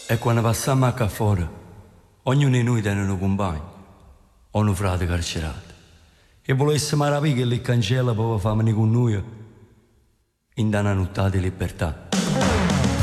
E quando passammo qua fuori, ognuno di noi tiene un compagno o un frate carcerato. E volesse maraviglia che le cancella per farmi con noi in una nottata di libertà.